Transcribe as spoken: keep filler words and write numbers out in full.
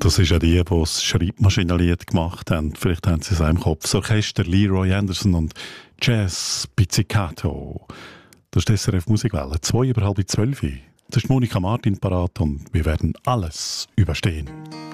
Das ist ja die, die das Schreibmaschinenlied gemacht haben. Vielleicht haben sie es auch im Kopf. Das Orchester Leroy Anderson und Jazz Pizzicato. Das ist die S R F Musikwelle. Zwei über halb zwölf. Das ist Monika Martin parat und wir werden alles überstehen.